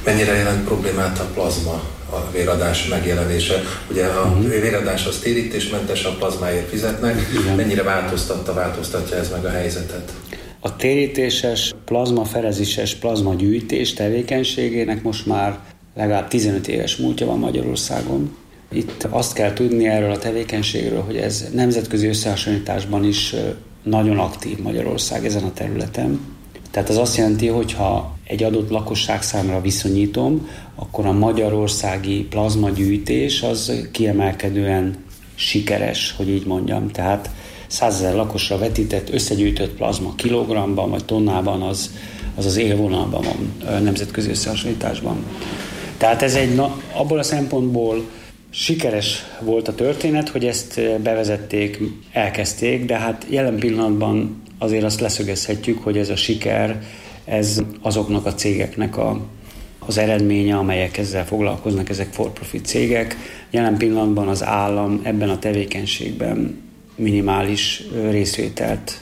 Mennyire jelent problémát a plazma, a véradás megjelenése? Ugye a véradás az térítésmentes, a plazmáért fizetnek. Igen. Mennyire változtatja ez meg a helyzetet? A térítéses, plazmaferezéses, plazmagyűjtés tevékenységének most már legalább 15 éves múltja van Magyarországon. Itt azt kell tudni erről a tevékenységről, hogy ez nemzetközi összehasonlításban is nagyon aktív Magyarország ezen a területen. Tehát az azt jelenti, hogy ha egy adott lakosságszámra viszonyítom, akkor a magyarországi plazmagyűjtés az kiemelkedően sikeres, hogy így mondjam. Tehát 100 000 lakosra vetített, összegyűjtött plazma kilogramban vagy tonnában az élvonalban van nemzetközi összehasonlításban. Tehát ez abból a szempontból sikeres volt a történet, hogy ezt bevezették, elkezdték, de hát jelen pillanatban azért azt leszögezhetjük, hogy ez a siker, ez azoknak a cégeknek az eredménye, amelyek ezzel foglalkoznak, ezek for-profit cégek. Jelen pillanatban az állam ebben a tevékenységben minimális részvételt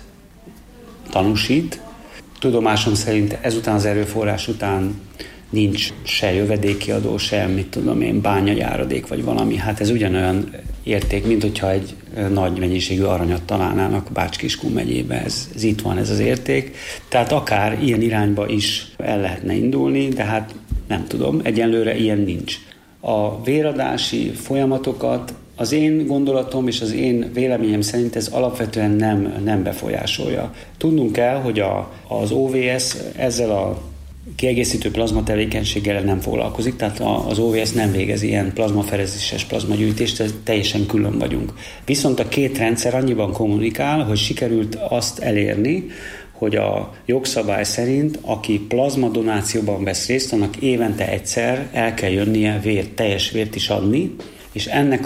tanúsít. Tudomásom szerint ezután az erőforrás után nincs se jövedékiadó, se bányajáradék vagy valami. Hát ez ugyanolyan érték, mint hogyha egy nagy mennyiségű aranyat találnának Bács-Kiskun megyébe. Ez itt van ez az érték. Tehát akár ilyen irányba is el lehetne indulni, de hát nem tudom, egyenlőre ilyen nincs. A véradási folyamatokat az én gondolatom és az én véleményem szerint ez alapvetően nem befolyásolja. Tudnunk kell, hogy az OVS ezzel a kiegészítő plazma tevékenységgel nem foglalkozik, tehát az OVS nem végez ilyen plazmaferezéses plazmagyűjtést, teljesen külön vagyunk. Viszont a két rendszer annyiban kommunikál, hogy sikerült azt elérni, hogy a jogszabály szerint, aki plazmadonációban vesz részt, annak évente egyszer el kell jönnie teljes vért is adni, és ennek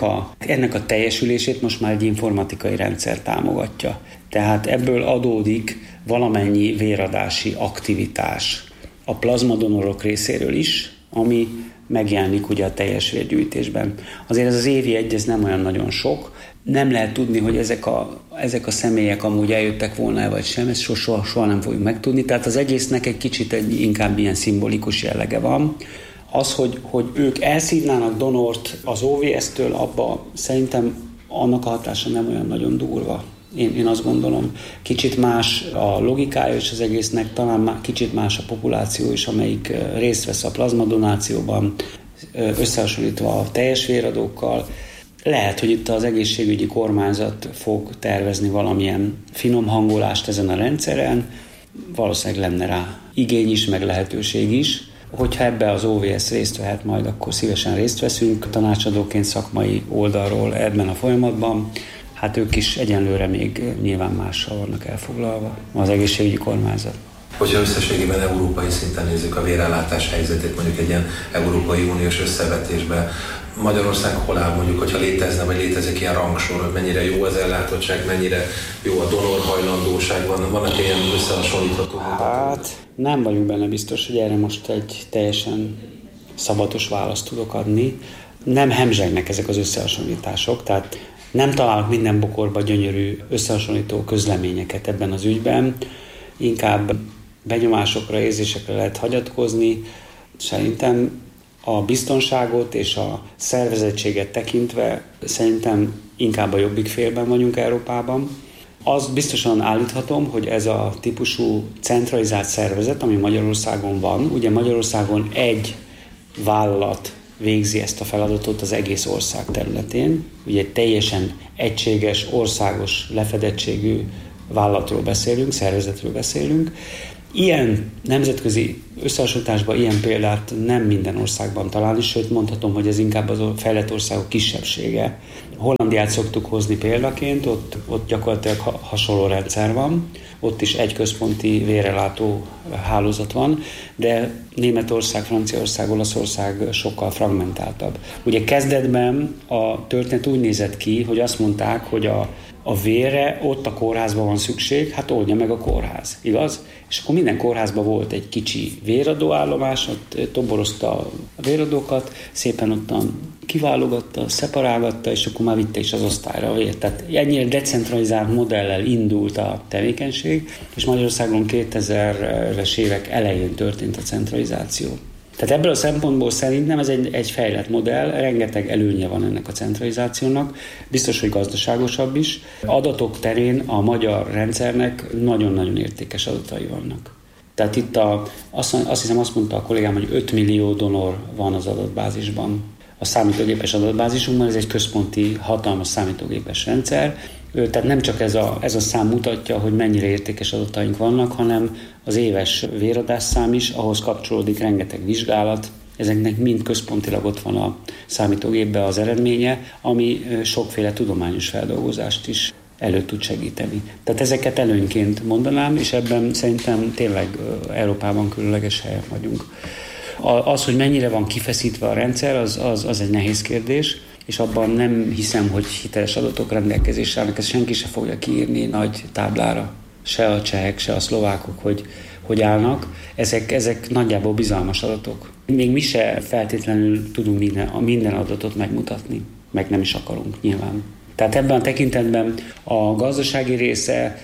a teljesülését most már egy informatikai rendszer támogatja. Tehát ebből adódik valamennyi véradási aktivitás a plazmadonorok részéről is, ami megjelenik ugye a teljes vérgyűjtésben. Azért ez az évi ez nem olyan nagyon sok. Nem lehet tudni, hogy ezek a személyek amúgy eljöttek volna vagy sem, ezt soha nem fogjuk megtudni. Tehát az egésznek egy kicsit inkább ilyen szimbolikus jellege van. Az, hogy ők elszívnának donort az OVS-től, abba szerintem annak a hatása nem olyan nagyon durva. Én azt gondolom, kicsit más a logikája és az egésznek, talán kicsit más a populáció is, amelyik részt vesz a plazmadonációban, összehasonlítva a teljes véradókkal. Lehet, hogy itt az egészségügyi kormányzat fog tervezni valamilyen finom hangolást ezen a rendszeren, valószínűleg lenne rá igény is, meg lehetőség is. Hogyha ebbe az OVS részt vehet majd, akkor szívesen részt veszünk tanácsadóként szakmai oldalról ebben a folyamatban. Hát ők is egyenlőre még nyilván mással vannak elfoglalva, az egészségügyi kormányzat. Hogyha összességében európai szinten nézzük a vérellátás helyzetét, mondjuk egy ilyen Európai Uniós összevetésben, Magyarország hol áll, mondjuk, hogyha létezne, vagy létezik ilyen rangsor, hogy mennyire jó az ellátottság, mennyire jó a donorhajlandóság, vannak ilyen összehasonlítható? Hát nem vagyunk benne biztos, hogy erre most egy teljesen szabatos választ tudok adni. Nem hemzsegnek ezek az összehasonlítások, tehát nem találok minden bokorba gyönyörű összehasonlító közleményeket ebben az ügyben, inkább benyomásokra, érzésekre lehet hagyatkozni. Szerintem a biztonságot és a szervezettséget tekintve szerintem inkább a jobbik félben vagyunk Európában. Azt biztosan állíthatom, hogy ez a típusú centralizált szervezet, ami Magyarországon van, ugye Magyarországon egy vállalat végzi ezt a feladatot az egész ország területén. Ugye egy teljesen egységes, országos lefedettségű vállalatról beszélünk, szervezetről beszélünk. Ilyen nemzetközi összehasonlításban ilyen példát nem minden országban találni, sőt mondhatom, hogy ez inkább az fejlett országok kisebbsége. Hollandiát szoktuk hozni példaként, ott gyakorlatilag hasonló rendszer van, ott is egy központi vérellátó hálózat van, de Németország, Franciaország, Olaszország sokkal fragmentáltabb. Ugye kezdetben a történet úgy nézett ki, hogy azt mondták, hogy a vérre ott a kórházban van szükség, hát oldja meg a kórház, igaz? És akkor minden kórházban volt egy kicsi véradóállomás, ott toborozta a véradókat, szépen ottan kiválogatta, szeparálgatta, és akkor már vitte is az osztályra a vért. Tehát ennyire decentralizált modellel indult a tevékenység, és Magyarországon 2000-es évek elején történt a centralizáció. Tehát ebből a szempontból szerintem ez egy fejlett modell, rengeteg előnye van ennek a centralizációnak, biztos, hogy gazdaságosabb is. Adatok terén a magyar rendszernek nagyon-nagyon értékes adatai vannak. Tehát itt azt hiszem azt mondta a kollégám, hogy 5 millió donor van az adatbázisban. A számítógépes adatbázisunkban ez egy központi, hatalmas számítógépes rendszer. Tehát nem csak ez a szám mutatja, hogy mennyire értékes adataink vannak, hanem az éves véradásszám is, ahhoz kapcsolódik rengeteg vizsgálat. Ezeknek mind központilag ott van a számítógépben az eredménye, ami sokféle tudományos feldolgozást is elő tud segíteni. Tehát ezeket előnyként mondanám, és ebben szerintem tényleg Európában különleges helyen vagyunk. Az, hogy mennyire van kifeszítve a rendszer, az egy nehéz kérdés, és abban nem hiszem, hogy hiteles adatok rendelkezésre állnak, ezt senki se fogja kiírni nagy táblára, se a csehek, se a szlovákok, hogy állnak. Ezek nagyjából bizalmas adatok. Még mi se feltétlenül tudunk minden adatot megmutatni, meg nem is akarunk nyilván. Tehát ebben a tekintetben a gazdasági része,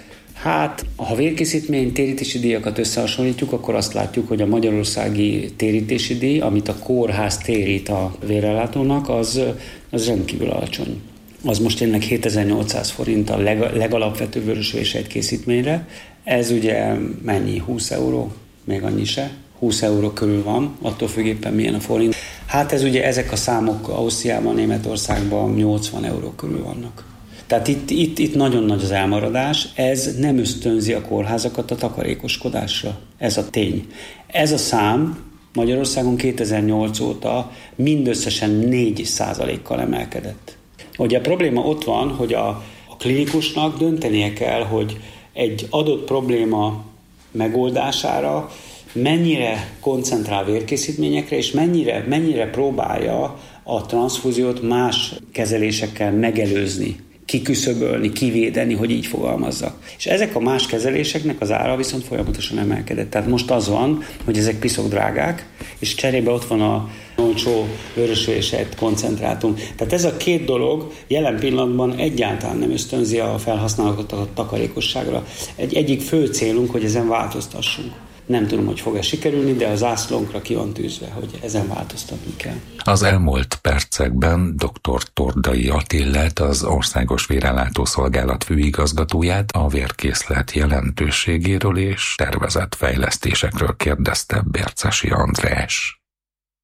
ha vérkészítmény térítési díjakat összehasonlítjuk, akkor azt látjuk, hogy a magyarországi térítési díj, amit a kórház térít a vérellátónak, az rendkívül alacsony. Az most tényleg 7800 forint a legalapvetőbb vörösvésejt készítményre. Ez ugye mennyi? 20 euró? Még annyi se. 20 euró körül van, attól függ éppen milyen a forint. Ez ugye ezek a számok Ausztriában, Németországban 80 euró körül vannak. Tehát itt nagyon nagy az elmaradás, ez nem ösztönzi a kórházakat a takarékoskodásra. Ez a tény. Ez a szám Magyarországon 2008 óta mindösszesen 4%-kal emelkedett. Ugye a probléma ott van, hogy a klinikusnak döntenie kell, hogy egy adott probléma megoldására mennyire koncentrál vérkészítményekre, és mennyire próbálja a transzfúziót más kezelésekkel megelőzni, kiküszöbölni, kivédeni, hogy így fogalmazzak. És ezek a más kezeléseknek az ára viszont folyamatosan emelkedett. Tehát most az van, hogy ezek piszok drágák, és cserébe ott van a olcsó vörösvésejt koncentrátum. Tehát ez a két dolog jelen pillanatban egyáltalán nem ösztönzi a felhasználókat a takarékosságra. Egyik fő célunk, hogy ezen változtassunk. Nem tudom, hogy fog-e sikerülni, de a zászlónkra ki van tűzve, hogy ezen változtatni kell. Az elmúlt percekben dr. Tordai Attilát, az Országos Vérellátó Szolgálat főigazgatóját a vérkészlet jelentőségéről és tervezett fejlesztésekről kérdezte Berczesi András.